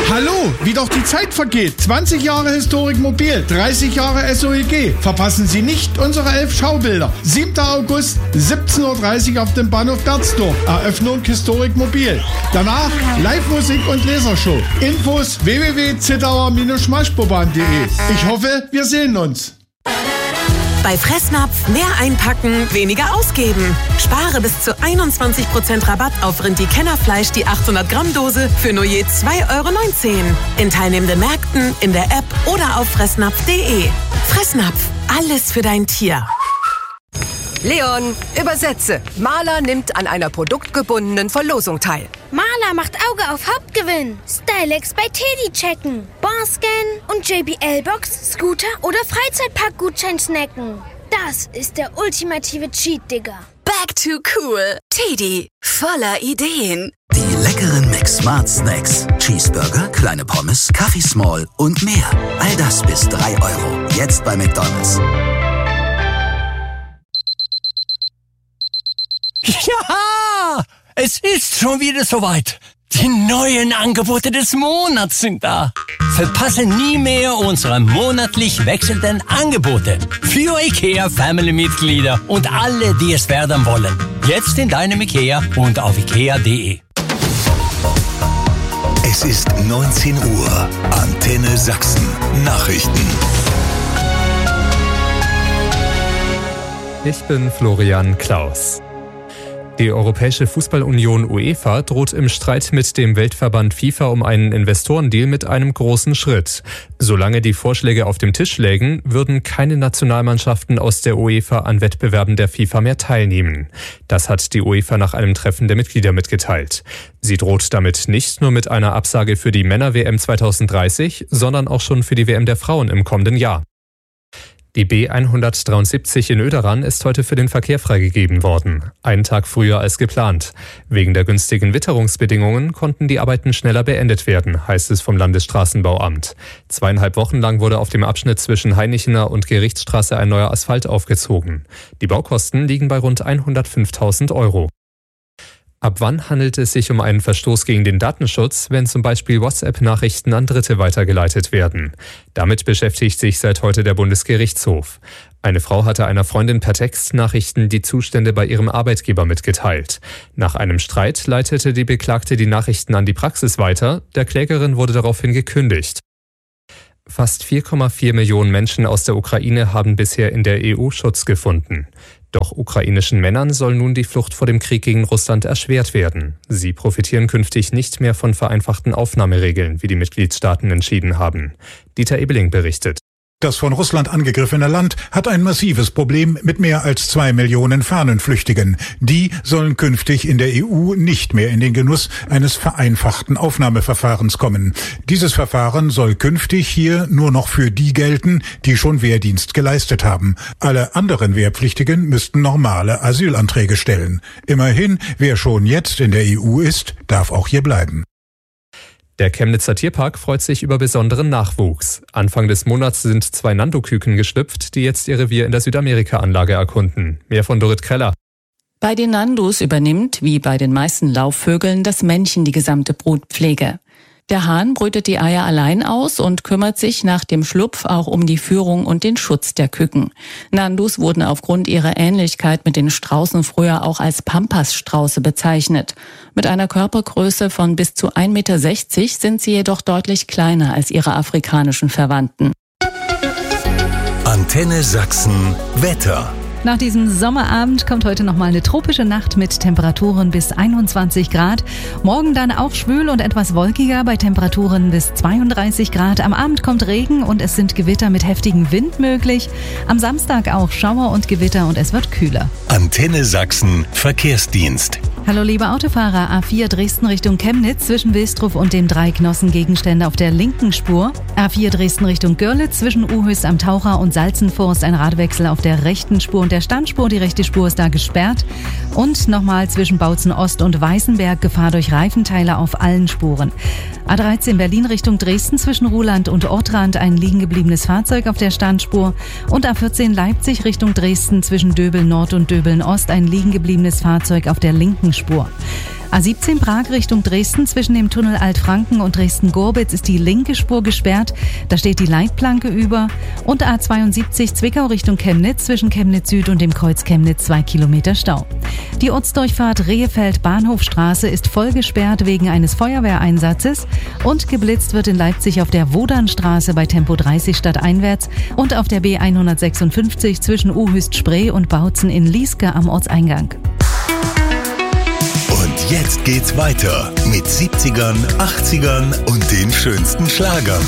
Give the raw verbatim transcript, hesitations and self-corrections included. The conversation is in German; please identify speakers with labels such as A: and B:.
A: Hallo, wie doch die Zeit vergeht. zwanzig Jahre Historic Mobil, dreißig Jahre S O E G. Verpassen Sie nicht unsere elf Schaubilder. siebter August, siebzehn Uhr dreißig auf dem Bahnhof Berzdorf. Eröffnung Historic Mobil. Danach Live-Musik und Lasershow. Infos w w w punkt zittauer Bindestrich schmalspurbahn punkt de. Ich hoffe, wir sehen uns.
B: Bei Fressnapf mehr einpacken, weniger ausgeben. Spare bis zu einundzwanzig Prozent Rabatt auf Rindi-Kennerfleisch die achthundert Gramm Dose für nur je zwei Euro neunzehn. In teilnehmenden Märkten, in der App oder auf fressnapf punkt de. Fressnapf, alles für dein Tier.
C: Leon, übersetze. Maler nimmt an einer produktgebundenen Verlosung teil.
D: Maler macht Auge auf Hauptgewinn. Stylex bei Teddy checken. Barscan und J B L-Box, Scooter oder Freizeitparkgutschein snacken. Das ist der ultimative Cheat, Digga.
E: Back to cool. Teddy, voller Ideen.
F: Die leckeren McSmart Snacks. Cheeseburger, kleine Pommes, Kaffee Small und mehr. All das bis drei Euro. Jetzt bei McDonald's.
G: Ja, es ist schon wieder soweit. Die neuen Angebote des Monats sind da. Verpasse nie mehr unsere monatlich wechselnden Angebote für IKEA Family-Mitglieder und alle, die es werden wollen. Jetzt in deinem IKEA und auf ikea punkt de.
H: Es ist neunzehn Uhr. Antenne Sachsen. Nachrichten.
I: Ich bin Florian Klaus. Die Europäische Fußballunion UEFA droht im Streit mit dem Weltverband FIFA um einen Investorendeal mit einem großen Schritt. Solange die Vorschläge auf dem Tisch lägen, würden keine Nationalmannschaften aus der UEFA an Wettbewerben der FIFA mehr teilnehmen. Das hat die UEFA nach einem Treffen der Mitglieder mitgeteilt. Sie droht damit nicht nur mit einer Absage für die Männer-W M zweitausenddreißig, sondern auch schon für die W M der Frauen im kommenden Jahr. Die B hundertdreiundsiebzig in Oederan ist heute für den Verkehr freigegeben worden, einen Tag früher als geplant. Wegen der günstigen Witterungsbedingungen konnten die Arbeiten schneller beendet werden, heißt es vom Landesstraßenbauamt. Zweieinhalb Wochen lang wurde auf dem Abschnitt zwischen Hainichener und Gerichtsstraße ein neuer Asphalt aufgezogen. Die Baukosten liegen bei rund hundertfünftausend Euro. Ab wann handelt es sich um einen Verstoß gegen den Datenschutz, wenn zum Beispiel WhatsApp-Nachrichten an Dritte weitergeleitet werden? Damit beschäftigt sich seit heute der Bundesgerichtshof. Eine Frau hatte einer Freundin per Textnachrichten die Zustände bei ihrem Arbeitgeber mitgeteilt. Nach einem Streit leitete die Beklagte die Nachrichten an die Praxis weiter. Der Klägerin wurde daraufhin gekündigt. Fast vier Komma vier Millionen Menschen aus der Ukraine haben bisher in der E U Schutz gefunden. Doch ukrainischen Männern soll nun die Flucht vor dem Krieg gegen Russland erschwert werden. Sie profitieren künftig nicht mehr von vereinfachten Aufnahmeregeln, wie die Mitgliedstaaten entschieden haben. Dieter Ebeling berichtet.
J: Das von Russland angegriffene Land hat ein massives Problem mit mehr als zwei Millionen Fahnenflüchtigen. Die sollen künftig in der E U nicht mehr in den Genuss eines vereinfachten Aufnahmeverfahrens kommen. Dieses Verfahren soll künftig hier nur noch für die gelten, die schon Wehrdienst geleistet haben. Alle anderen Wehrpflichtigen müssten normale Asylanträge stellen. Immerhin, wer schon jetzt in der E U ist, darf auch hier bleiben.
I: Der Chemnitzer Tierpark freut sich über besonderen Nachwuchs. Anfang des Monats sind zwei Nando-Küken geschlüpft, die jetzt ihr Revier in der Südamerika-Anlage erkunden. Mehr von Dorit Kreller.
K: Bei den Nandos übernimmt, wie bei den meisten Laufvögeln, das Männchen die gesamte Brutpflege. Der Hahn brütet die Eier allein aus und kümmert sich nach dem Schlupf auch um die Führung und den Schutz der Küken. Nandos wurden aufgrund ihrer Ähnlichkeit mit den Straußen früher auch als Pampasstrauße bezeichnet. Mit einer Körpergröße von bis zu ein Meter sechzig sind sie jedoch deutlich kleiner als ihre afrikanischen Verwandten.
H: Antenne Sachsen Wetter.
L: Nach diesem Sommerabend kommt heute nochmal eine tropische Nacht mit Temperaturen bis einundzwanzig Grad. Morgen dann auch schwül und etwas wolkiger bei Temperaturen bis zweiunddreißig Grad. Am Abend kommt Regen und es sind Gewitter mit heftigem Wind möglich. Am Samstag auch Schauer und Gewitter und es wird kühler.
H: Antenne Sachsen Verkehrsdienst.
L: Hallo liebe Autofahrer, A vier Dresden Richtung Chemnitz zwischen Wilstrup und dem Dreiknossengegenstände auf der linken Spur. A vier Dresden Richtung Görlitz zwischen Uhöst am Taucher und Salzenforst ein Radwechsel auf der rechten Spur und der Standspur. Die rechte Spur ist da gesperrt. Und nochmal zwischen Bautzen Ost und Weißenberg Gefahr durch Reifenteile auf allen Spuren. A dreizehn Berlin Richtung Dresden zwischen Ruhland und Ortrand ein liegengebliebenes Fahrzeug auf der Standspur. Und A vierzehn Leipzig Richtung Dresden zwischen Döbeln Nord und Döbeln Ost ein liegengebliebenes Fahrzeug auf der linken Spur. Spur. A siebzehn Prag Richtung Dresden zwischen dem Tunnel Altfranken und Dresden-Gorbitz ist die linke Spur gesperrt. Da steht die Leitplanke über. Und A zweiundsiebzig Zwickau Richtung Chemnitz zwischen Chemnitz Süd und dem Kreuz Chemnitz zwei Kilometer Stau. Die Ortsdurchfahrt Rehefeld-Bahnhofstraße ist voll gesperrt wegen eines Feuerwehreinsatzes. Und geblitzt wird in Leipzig auf der Wodanstraße bei Tempo dreißig stadteinwärts und auf der B hundertsechsundfünfzig zwischen Uhüst-Spree und Bautzen in Lieske am Ortseingang.
H: Und jetzt geht's weiter mit siebzigern, achtzigern und den schönsten Schlagern.